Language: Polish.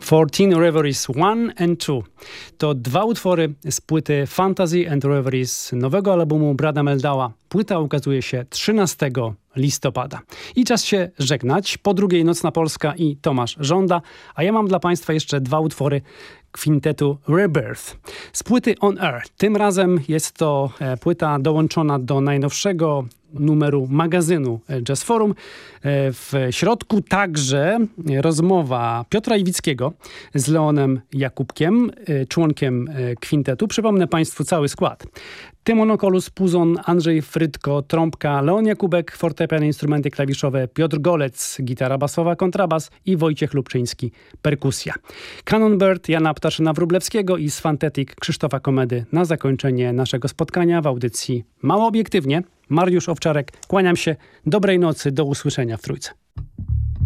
14 Reveries 1 and 2. To dwa utwory z płyty Fantasy and Reveries nowego albumu Brada Meldaua. Płyta ukazuje się 13 listopada. I czas się żegnać. Po drugiej Nocna Polska i Tomasz Żąda, a ja mam dla Państwa jeszcze dwa utwory kwintetu Rebirth z płyty On Air. Tym razem jest to płyta dołączona do najnowszego numeru magazynu Jazz Forum. W środku także rozmowa Piotra Iwickiego z Leonem Jakubkiem, członkiem kwintetu. Przypomnę Państwu cały skład. Tymon Okolus, puzon, Andrzej Frytko, trąbka, Leon Jakubek, fortepian, instrumenty klawiszowe, Piotr Golec, gitara basowa, kontrabas i Wojciech Lubczyński, perkusja. Cannon Bird, Jana Ptaszyna-Wróblewskiego i Sfantetik Krzysztofa Komedy na zakończenie naszego spotkania w audycji Mało Obiektywnie. Mariusz Owczarek, kłaniam się. Dobrej nocy, do usłyszenia w Trójce.